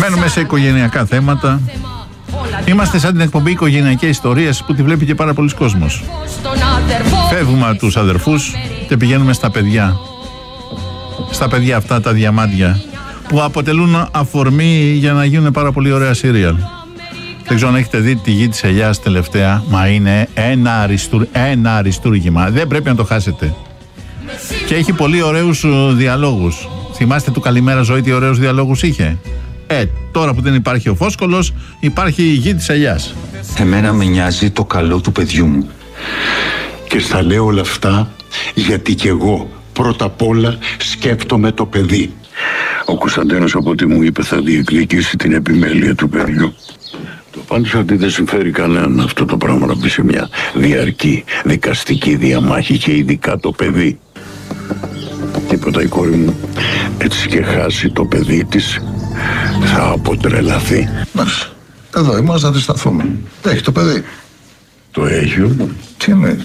Μένουμε σε οικογενειακά θέματα. Είμαστε σαν την εκπομπή Οικογενειακές Ιστορίες που τη βλέπει και πάρα πολλοί κόσμος. Φεύγουμε από τους αδερφούς και πηγαίνουμε στα παιδιά. Στα παιδιά αυτά τα διαμάντια που αποτελούν αφορμή για να γίνουν πάρα πολύ ωραία σύριαλ. Δεν ξέρω αν έχετε δει τη Γη της Ελιάς τελευταία. Μα είναι ένα αριστούργημα. Δεν πρέπει να το χάσετε. Και έχει πολύ ωραίους διαλόγους. Θυμάστε του Καλημέρα Ζωή τι ωραίους διαλόγους είχε? Τώρα που δεν υπάρχει ο Φόσκολος, υπάρχει η Γη της Ελιάς. Εμένα με νοιάζει το καλό του παιδιού μου. Και στα λέω όλα αυτά γιατί κι εγώ πρώτα απ' όλα σκέφτομαι το παιδί. Ο Κωνσταντίνος, από ό,τι μου είπε, θα διεκδικήσει την επιμέλεια του παιδιού. Το πάντως ότι δεν συμφέρει κανέναν αυτό το πράγμα να μπει σε μια διαρκή δικαστική διαμάχη και ειδικά το παιδί. Τίποτα η κόρη μου έτσι και χάσει το παιδί της θα αποτρελαθεί. Εδώ είμαστε να τη σταθούμε. Έχει το παιδί. Το έχει όμως. Τι εννοείς?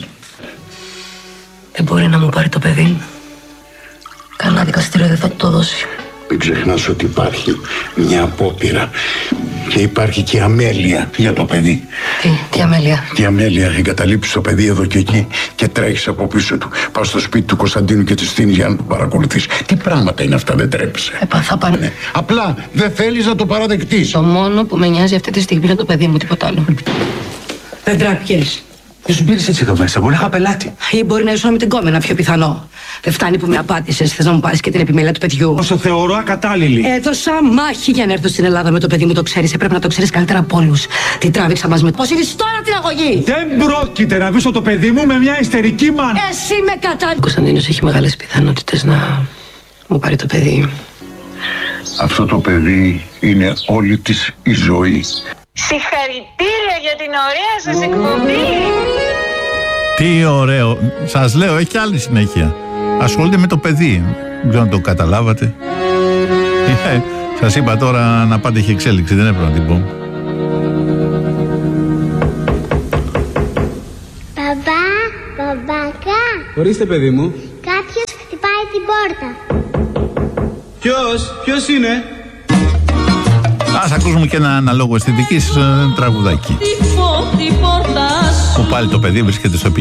Δεν μπορεί να μου πάρει το παιδί μου. Κανένα δικαστήριο δεν θα το δώσει. Μην ξεχνάς ότι υπάρχει μια απόπειρα και υπάρχει και αμέλεια για το παιδί. Τι αμέλεια? Τι αμέλεια, εγκαταλείπεις το παιδί εδώ και εκεί και τρέχεις από πίσω του. Πας στο σπίτι του Κωνσταντίνου και τη στείνεις για να το παρακολουθείς. Τι πράγματα είναι αυτά, δεν τρέπεσαι? Θα πάνε. Ναι. Απλά δεν θέλεις να το παραδεχτείς. Το μόνο που με νοιάζει αυτή τη στιγμή είναι το παιδί μου, τίποτα άλλο. Δεν τράπηκες. Δεν σου πήρες έτσι εδώ μέσα, μπορεί να είχα πελάτη. Ή μπορεί να ήσουν με την κόμενα, πιο πιθανό. Δεν φτάνει που με απάτησες, θες να μου πάρεις και την επιμέλεια του παιδιού. Όσο θεωρώ ακατάλληλη. Έδωσα μάχη για να έρθω στην Ελλάδα με το παιδί μου, το ξέρεις. Πρέπει να το ξέρεις καλύτερα από όλους. Τι τράβηξα μαζί με. Πώς είδες τώρα την αγωγή? Δεν πρόκειται να βρίσκω το παιδί μου με μια ιστερική μάνα. Εσύ με κατά. Ο Κωνσταντίνος έχει μεγάλες πιθανότητες να μου πάρει το παιδί. Αυτό το παιδί είναι όλη της η ζωή. Συγχαρητήρια για την ωραία σας εκπομπή. Τι ωραίο. Σας λέω, έχει και άλλη συνέχεια. Ασχολείται με το παιδί. Δεν ξέρω αν το καταλάβατε. Σας είπα τώρα να πάτε, έχει εξέλιξη. Δεν έπρεπε να την πω. Μπαμπάκα. Ορίστε, παιδί μου. Κάποιος χτυπάει την πόρτα. Ποιος είναι? Ας ακούσουμε και ένα αναλόγω αισθητικής τραγουδάκι. Που πάλι το παιδί βρίσκεται στο